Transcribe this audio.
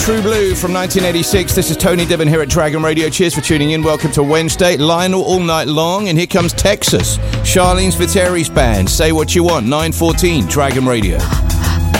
True Blue from 1986. This is Tony Divin here at Dragon Radio. Cheers for tuning in. Welcome to Wednesday. Lionel All Night Long. And here comes Texas. Charlene Spiteri's band. Say What You Want. 9:14. Dragon Radio.